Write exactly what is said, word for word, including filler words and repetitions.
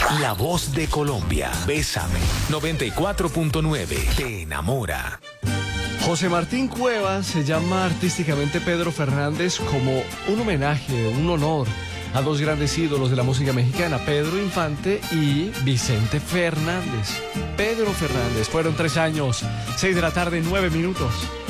La voz de Colombia. Bésame. noventa y cuatro punto nueve. Te enamora. José Martín Cuevas se llama artísticamente Pedro Fernández como un homenaje, un honor a dos grandes ídolos de la música mexicana, Pedro Infante y Vicente Fernández. Pedro Fernández, fueron tres años, seis de la tarde, nueve minutos.